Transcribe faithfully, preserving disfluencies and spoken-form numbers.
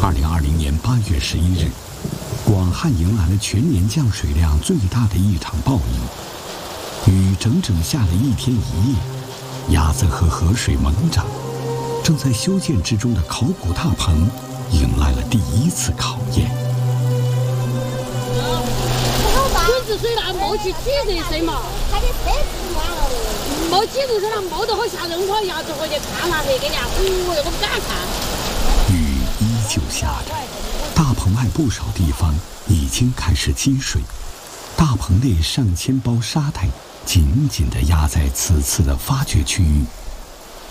二零二零年八月十一日，广汉迎来了全年降水量最大的一场暴雨，雨整整下了一天一夜，鸭子河河水猛涨，正在修建之中的考古大棚迎来了第一次考验。 滚子水那冒起几热水嘛？它的水是满了的。冒几热水那冒得好吓人，我鸭子回去看下去，给人家呜，我不敢看。 雨依旧下着，大棚外不少地方已经开始积水，大棚内上千包沙袋紧紧地压在此次的发掘区域，